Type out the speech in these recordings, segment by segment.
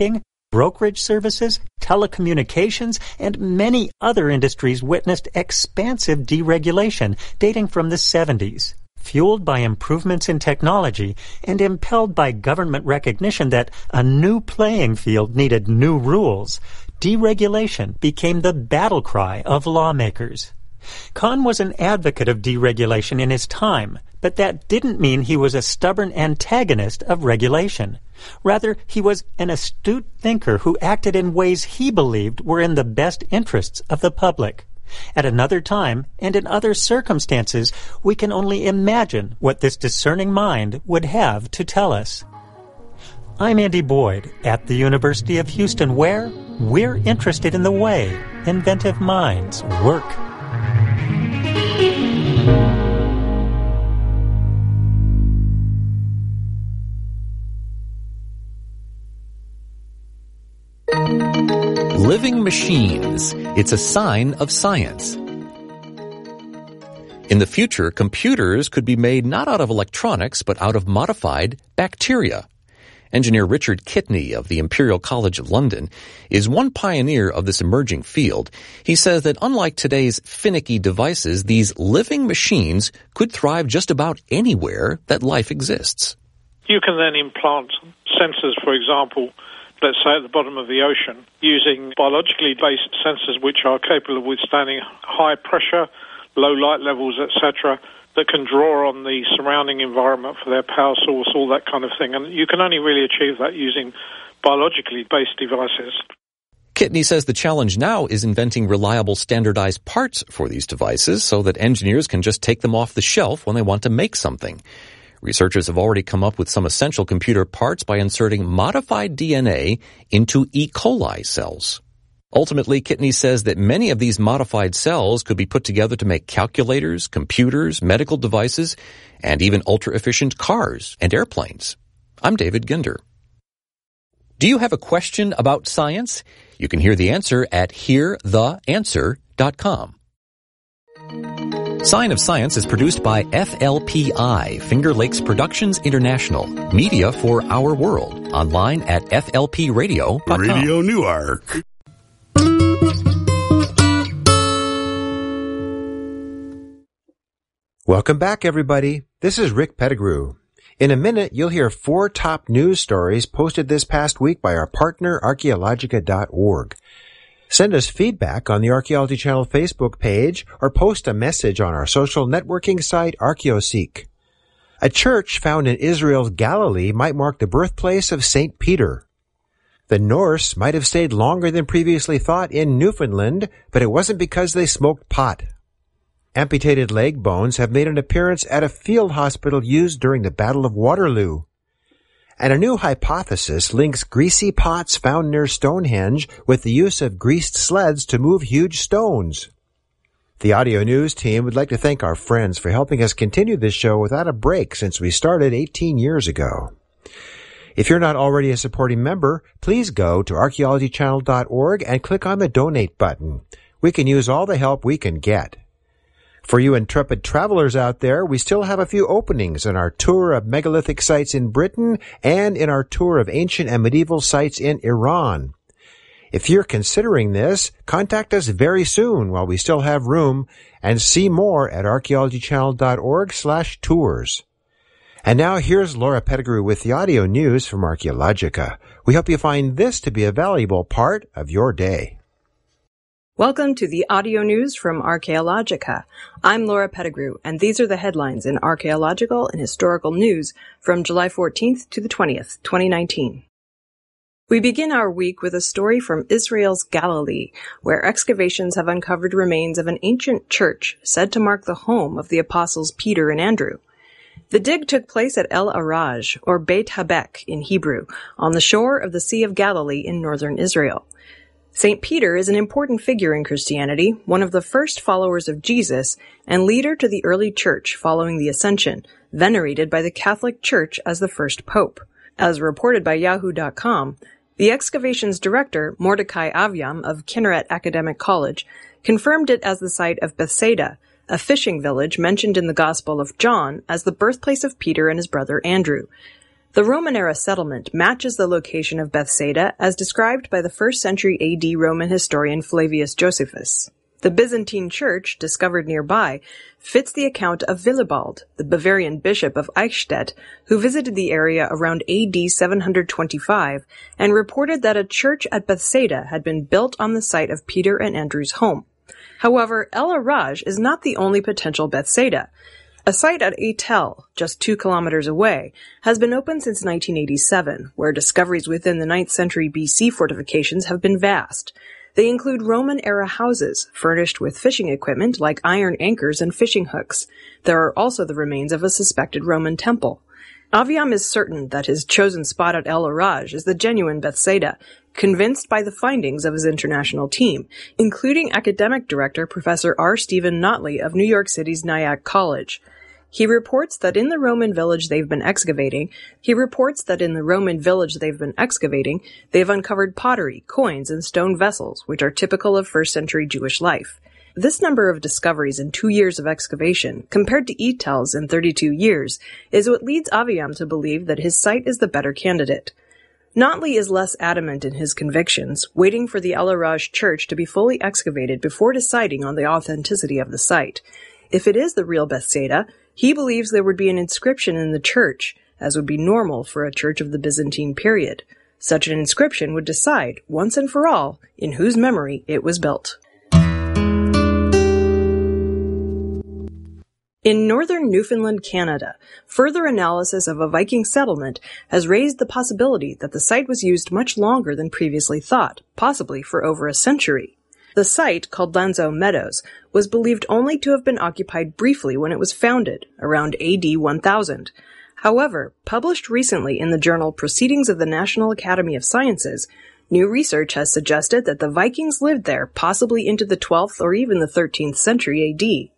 brokerage services, telecommunications, and many other industries witnessed expansive deregulation dating from the 70s. Fueled by improvements in technology and impelled by government recognition that a new playing field needed new rules, deregulation became the battle cry of lawmakers. Kahn was an advocate of deregulation in his time, but that didn't mean he was a stubborn antagonist of regulation. Rather, he was an astute thinker who acted in ways he believed were in the best interests of the public. At another time, and in other circumstances, we can only imagine what this discerning mind would have to tell us. I'm Andy Boyd at the University of Houston, where we're interested in the way inventive minds work. Living machines. It's a sign of science. In the future, computers could be made not out of electronics, but out of modified bacteria. Engineer Richard Kitney of the Imperial College of London is one pioneer of this emerging field. He says that unlike today's finicky devices, these living machines could thrive just about anywhere that life exists. You can then implant sensors, for example, let's say at the bottom of the ocean, using biologically based sensors which are capable of withstanding high pressure, low light levels, etc., that can draw on the surrounding environment for their power source, all that kind of thing. And you can only really achieve that using biologically based devices. Kitney says the challenge now is inventing reliable standardized parts for these devices so that engineers can just take them off the shelf when they want to make something. Researchers have already come up with some essential computer parts by inserting modified DNA into E. coli cells. Ultimately, Kitney says that many of these modified cells could be put together to make calculators, computers, medical devices, and even ultra-efficient cars and airplanes. I'm David Ginder. Do you have a question about science? You can hear the answer at heartheanswer.com. Sign of Science is produced by FLPI, Finger Lakes Productions International, media for our world, online at flpradio.com. Radio Newark. Welcome back, everybody. This is Rick Pettigrew. In a minute, you'll hear 4 top news stories posted this past week by our partner, Archaeologica.org. Send us feedback on the Archaeology Channel Facebook page or post a message on our social networking site, Archaeoseek. A church found in Israel's Galilee might mark the birthplace of St. Peter. The Norse might have stayed longer than previously thought in Newfoundland, but it wasn't because they smoked pot. Amputated leg bones have made an appearance at a field hospital used during the Battle of Waterloo. And a new hypothesis links greasy pots found near Stonehenge with the use of greased sleds to move huge stones. The audio news team would like to thank our friends for helping us continue this show without a break since we started 18 years ago. If you're not already a supporting member, please go to archaeologychannel.org and click on the donate button. We can use all the help we can get. For you intrepid travelers out there, we still have a few openings in our tour of megalithic sites in Britain and in our tour of ancient and medieval sites in Iran. If you're considering this, contact us very soon while we still have room, and see more at archaeologychannel.org/tours. And now here's Laura Pettigrew with the audio news from Archaeologica. We hope you find this to be a valuable part of your day. Welcome to the audio news from Archaeologica. I'm Laura Pettigrew, and these are the headlines in archaeological and historical news from July 14th to the 20th, 2019. We begin our week with a story from Israel's Galilee, where excavations have uncovered remains of an ancient church said to mark the home of the apostles Peter and Andrew. The dig took place at El Araj, or Beit Habek in Hebrew, on the shore of the Sea of Galilee in northern Israel. St. Peter is an important figure in Christianity, one of the first followers of Jesus, and leader to the early church following the Ascension, venerated by the Catholic Church as the first pope. As reported by Yahoo.com, the excavation's director, Mordecai Avyam of Kinneret Academic College, confirmed it as the site of Bethsaida, a fishing village mentioned in the Gospel of John as the birthplace of Peter and his brother Andrew. The Roman-era settlement matches the location of Bethsaida as described by the 1st century AD Roman historian Flavius Josephus. The Byzantine church, discovered nearby, fits the account of Willibald, the Bavarian bishop of Eichstätt, who visited the area around AD 725 and reported that a church at Bethsaida had been built on the site of Peter and Andrew's home. However, El Araj is not the only potential Bethsaida. A site at Eitel, just 2 kilometers away, has been open since 1987, where discoveries within the 9th century BC fortifications have been vast. They include Roman-era houses, furnished with fishing equipment like iron anchors and fishing hooks. There are also the remains of a suspected Roman temple. Aviam is certain that his chosen spot at El Araj is the genuine Bethsaida, convinced by the findings of his international team, including academic director Professor R. Stephen Notley of New York City's Nyack College. He reports that in the Roman village they've been excavating, they've uncovered pottery, coins, and stone vessels, which are typical of first-century Jewish life. This number of discoveries in 2 years of excavation, compared to Etel's in 32 years, is what leads Aviam to believe that his site is the better candidate. Notley is less adamant in his convictions, waiting for the El Araj church to be fully excavated before deciding on the authenticity of the site. If it is the real Bethsaida, he believes there would be an inscription in the church, as would be normal for a church of the Byzantine period. Such an inscription would decide, once and for all, in whose memory it was built. In northern Newfoundland, Canada, further analysis of a Viking settlement has raised the possibility that the site was used much longer than previously thought, possibly for over a century. The site, called Lanzo Meadows, was believed only to have been occupied briefly when it was founded, around AD 1000. However, published recently in the journal Proceedings of the National Academy of Sciences, new research has suggested that the Vikings lived there possibly into the 12th or even the 13th century AD.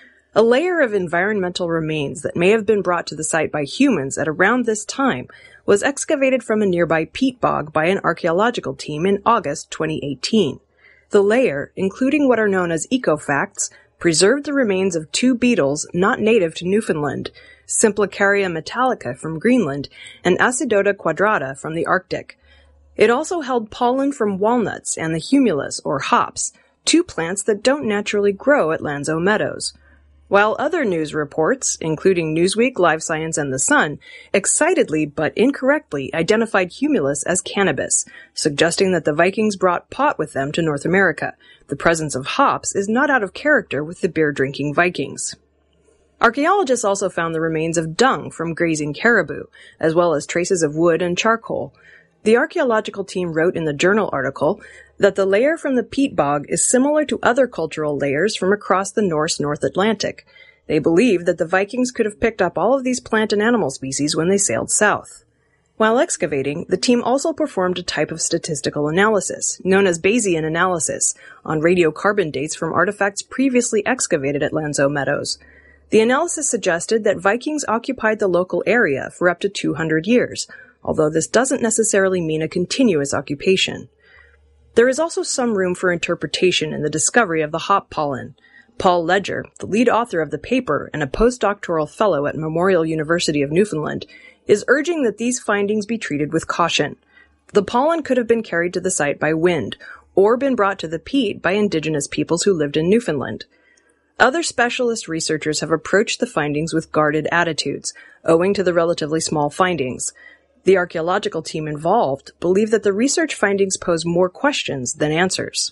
A layer of environmental remains that may have been brought to the site by humans at around this time was excavated from a nearby peat bog by an archaeological team in August 2018. The layer, including what are known as ecofacts, preserved the remains of 2 beetles not native to Newfoundland, Simplicaria metallica from Greenland and Acidota quadrata from the Arctic. It also held pollen from walnuts and the humulus, or hops, 2 plants that don't naturally grow at Lanzo Meadows. While other news reports, including Newsweek, Live Science, and The Sun, excitedly but incorrectly identified humulus as cannabis, suggesting that the Vikings brought pot with them to North America. The presence of hops is not out of character with the beer-drinking Vikings. Archaeologists also found the remains of dung from grazing caribou, as well as traces of wood and charcoal. The archaeological team wrote in the journal article that the layer from the peat bog is similar to other cultural layers from across the North Atlantic. They believe that the Vikings could have picked up all of these plant and animal species when they sailed south. While excavating, the team also performed a type of statistical analysis, known as Bayesian analysis, on radiocarbon dates from artifacts previously excavated at Lanzo Meadows. The analysis suggested that Vikings occupied the local area for up to 200 years, although this doesn't necessarily mean a continuous occupation. There is also some room for interpretation in the discovery of the hop pollen. Paul Ledger, the lead author of the paper and a postdoctoral fellow at Memorial University of Newfoundland, is urging that these findings be treated with caution. The pollen could have been carried to the site by wind, or been brought to the peat by indigenous peoples who lived in Newfoundland. Other specialist researchers have approached the findings with guarded attitudes, owing to the relatively small findings. The archaeological team involved believe that the research findings pose more questions than answers.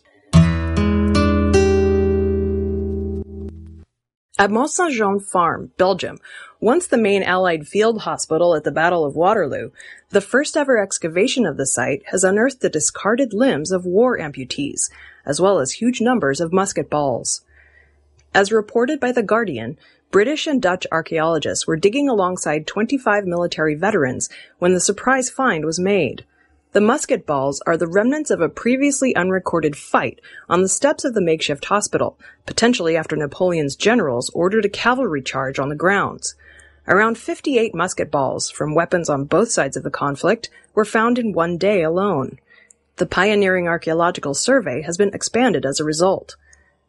At Mont-Saint-Jean Farm, Belgium, once the main Allied field hospital at the Battle of Waterloo, the first ever excavation of the site has unearthed the discarded limbs of war amputees, as well as huge numbers of musket balls. As reported by The Guardian, British and Dutch archaeologists were digging alongside 25 military veterans when the surprise find was made. The musket balls are the remnants of a previously unrecorded fight on the steps of the makeshift hospital, potentially after Napoleon's generals ordered a cavalry charge on the grounds. Around 58 musket balls, from weapons on both sides of the conflict, were found in one day alone. The pioneering archaeological survey has been expanded as a result.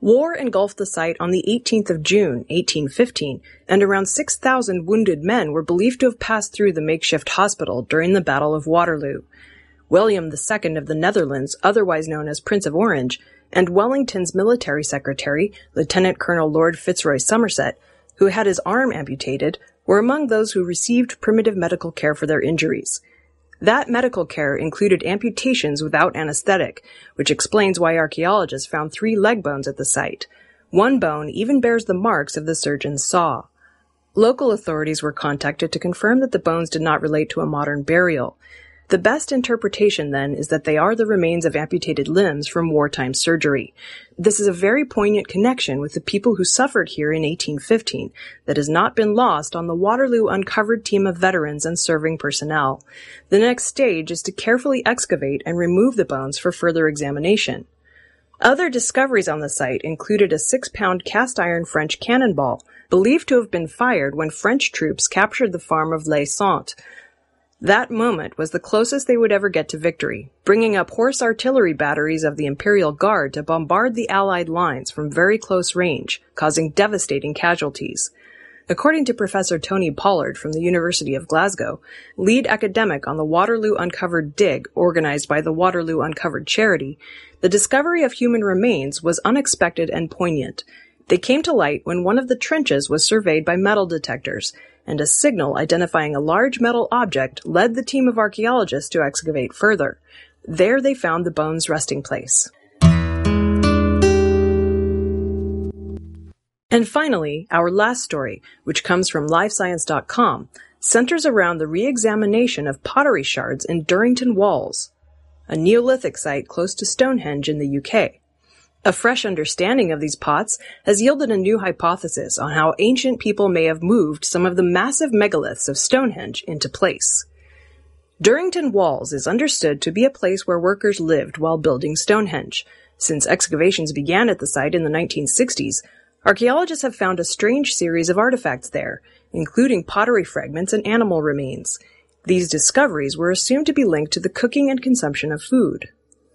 War engulfed the site on the 18th of June, 1815, and around 6,000 wounded men were believed to have passed through the makeshift hospital during the Battle of Waterloo. William II of the Netherlands, otherwise known as Prince of Orange, and Wellington's military secretary, Lieutenant Colonel Lord Fitzroy Somerset, who had his arm amputated, were among those who received primitive medical care for their injuries. That medical care included amputations without anesthetic, which explains why archaeologists found 3 leg bones at the site. One bone even bears the marks of the surgeon's saw. Local authorities were contacted to confirm that the bones did not relate to a modern burial. The best interpretation, then, is that they are the remains of amputated limbs from wartime surgery. This is a very poignant connection with the people who suffered here in 1815 that has not been lost on the Waterloo Uncovered team of veterans and serving personnel. The next stage is to carefully excavate and remove the bones for further examination. Other discoveries on the site included a 6-pound cast-iron French cannonball, believed to have been fired when French troops captured the farm of Les Saintes. That moment was the closest they would ever get to victory, bringing up horse artillery batteries of the Imperial Guard to bombard the Allied lines from very close range, causing devastating casualties. According to Professor Tony Pollard from the University of Glasgow, lead academic on the Waterloo Uncovered Dig organized by the Waterloo Uncovered Charity, the discovery of human remains was unexpected and poignant. They came to light when one of the trenches was surveyed by metal detectors, and a signal identifying a large metal object led the team of archaeologists to excavate further. There they found the bones' resting place. And finally, our last story, which comes from LiveScience.com, centers around the re-examination of pottery shards in Durrington Walls, a Neolithic site close to Stonehenge in the UK. A fresh understanding of these pots has yielded a new hypothesis on how ancient people may have moved some of the massive megaliths of Stonehenge into place. Durrington Walls is understood to be a place where workers lived while building Stonehenge. Since excavations began at the site in the 1960s, archaeologists have found a strange series of artifacts there, including pottery fragments and animal remains. These discoveries were assumed to be linked to the cooking and consumption of food.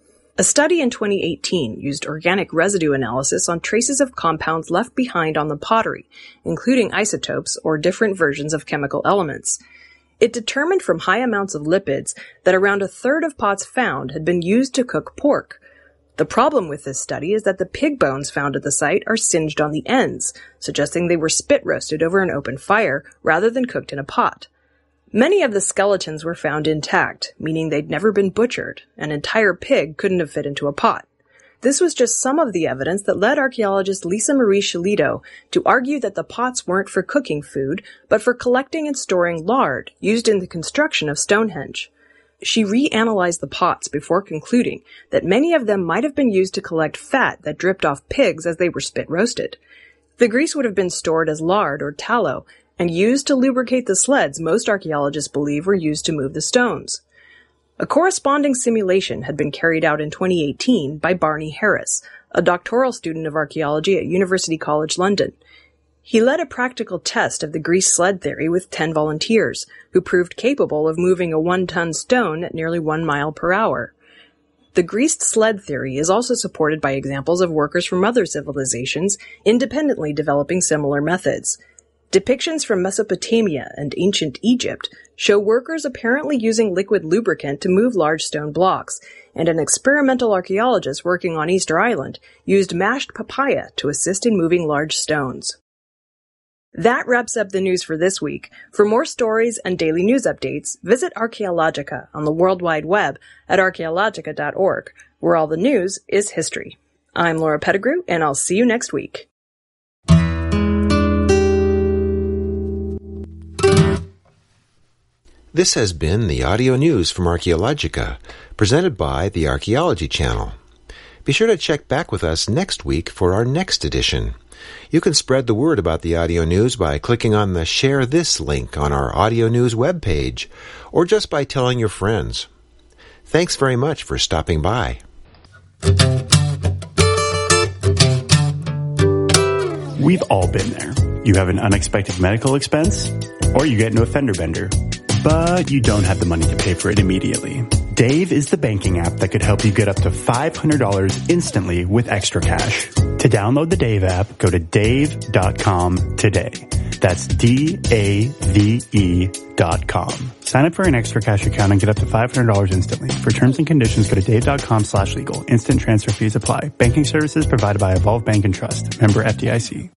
A study in 2018 used organic residue analysis on traces of compounds left behind on the pottery, including isotopes or different versions of chemical elements. It determined from high amounts of lipids that around a third of pots found had been used to cook pork. The problem with this study is that the pig bones found at the site are singed on the ends, suggesting they were spit roasted over an open fire rather than cooked in a pot. Many of the skeletons were found intact, meaning they'd never been butchered. An entire pig couldn't have fit into a pot. This was just some of the evidence that led archaeologist Lisa Marie Shalito to argue that the pots weren't for cooking food, but for collecting and storing lard, used in the construction of Stonehenge. She reanalyzed the pots before concluding that many of them might have been used to collect fat that dripped off pigs as they were spit roasted. The grease would have been stored as lard or tallow, and used to lubricate the sleds most archaeologists believe were used to move the stones. A corresponding simulation had been carried out in 2018 by Barney Harris, a doctoral student of archaeology at University College London. He led a practical test of the grease sled theory with 10 volunteers, who proved capable of moving a 1-ton stone at nearly 1 mile per hour. The greased sled theory is also supported by examples of workers from other civilizations independently developing similar methods. Depictions from Mesopotamia and ancient Egypt show workers apparently using liquid lubricant to move large stone blocks, and an experimental archaeologist working on Easter Island used mashed papaya to assist in moving large stones. That wraps up the news for this week. For more stories and daily news updates, visit Archaeologica on the World Wide Web at archaeologica.org, where all the news is history. I'm Laura Pettigrew, and I'll see you next week. This has been the audio news from Archaeologica, presented by the Archaeology Channel. Be sure to check back with us next week for our next edition. You can spread the word about the audio news by clicking on the Share This link on our audio news webpage, or just by telling your friends. Thanks very much for stopping by. We've all been there. You have an unexpected medical expense, or you get into a fender bender, but you don't have the money to pay for it immediately. Dave is the banking app that could help you get up to $500 instantly with extra cash. To download the Dave app, go to dave.com today. That's DAVE.com. Sign up for an extra cash account and get up to $500 instantly. For terms and conditions, go to dave.com/legal. Instant transfer fees apply. Banking services provided by Evolve Bank and Trust. Member FDIC.